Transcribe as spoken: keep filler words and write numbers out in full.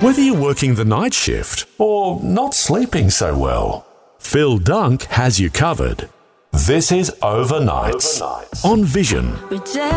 Whether you're working the night shift or not sleeping so well, Phil Dunk has you covered. This is Overnights, Overnights. on Vision.